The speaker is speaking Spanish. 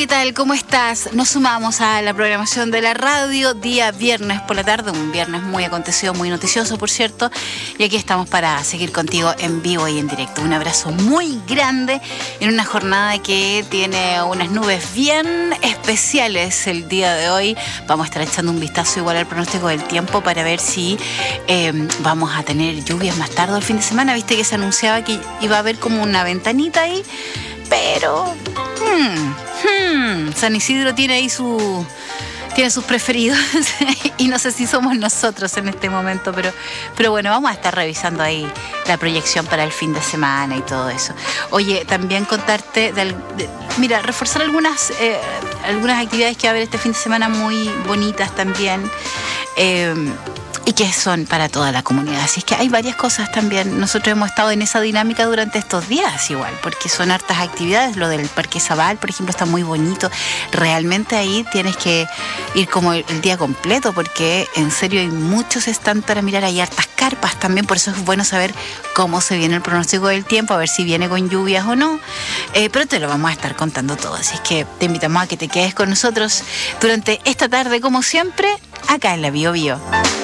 ¿qué tal? ¿Cómo estás? Nos sumamos a la programación de la radio, día viernes por la tarde, un viernes muy acontecido, muy noticioso, por cierto, y aquí estamos para seguir contigo en vivo y en directo. Un abrazo muy grande en una jornada que tiene unas nubes bien especiales el día de hoy. Vamos a estar echando un vistazo igual al pronóstico del tiempo para ver si vamos a tener lluvias más tarde el fin de semana. Viste que se anunciaba que iba a haber como una ventanita ahí, pero San Isidro tiene ahí sus preferidos y no sé si somos nosotros en este momento, pero bueno, vamos a estar revisando ahí la proyección para el fin de semana y todo eso. Oye, también contarte, mira, reforzar algunas actividades que va a haber este fin de semana muy bonitas también. Y que son para toda la comunidad. Así es que hay varias cosas también. Nosotros hemos estado en esa dinámica durante estos días igual, porque son hartas actividades. Lo del Parque Zabal, por ejemplo, está muy bonito. Realmente ahí tienes que ir como el día completo, porque en serio hay muchos stands para mirar. Hay hartas carpas también, por eso es bueno saber cómo se viene el pronóstico del tiempo, a ver si viene con lluvias o no. Pero te lo vamos a estar contando todo. Así es que te invitamos a que te quedes con nosotros durante esta tarde, como siempre, acá en la Bio Bio.